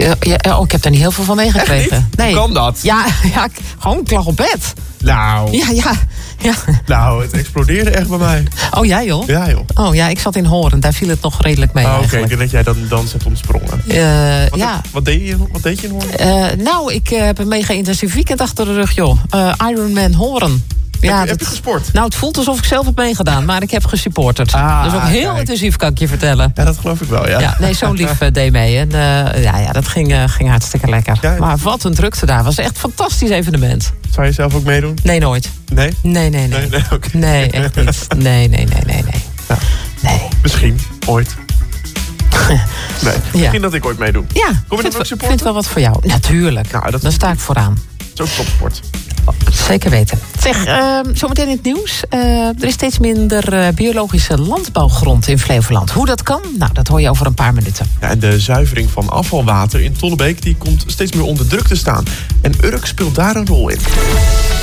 Ik heb daar niet heel veel van meegekregen. Nee. Hoe kan dat? Ja, gewoon, ik lag op bed. Nou. Ja. Nou, het explodeerde echt bij mij. Oh, jij joh? Ja, joh. Oh ja, ik zat in Horen. Daar viel het nog redelijk mee Oké, ik denk dat jij dan dans hebt ontsprongen. Wat deed je in Horen? Nou, ik heb een mega intensief weekend achter de rug, joh. Ironman Horen. Heb je gesport? Nou, het voelt alsof ik zelf heb meegedaan, maar ik heb gesupporterd. Dus ook heel intensief, kan ik je vertellen. Ja, dat geloof ik wel, ja. Nee, zo'n lief deed mee. En dat ging hartstikke lekker. Ja. Maar wat een drukte daar. Was echt een fantastisch evenement. Zou je zelf ook meedoen? Nee, nooit. Nee? Nee, Okay. Nee, echt niet. Nee. Ja. Nee. Misschien, ooit. Nee, misschien Ja. dat ik ooit meedoe. Ja, Kom je dat ook supporten? vind wel wat voor jou. Natuurlijk. Nou, Dan sta ik vooraan. Het is ook topsport. Zeker weten. Zeg, zometeen in het nieuws. Er is steeds minder biologische landbouwgrond in Flevoland. Hoe dat kan? Nou, dat hoor je over een paar minuten. Ja, en de zuivering van afvalwater in Tollebeek die komt steeds meer onder druk te staan. En Urk speelt daar een rol in.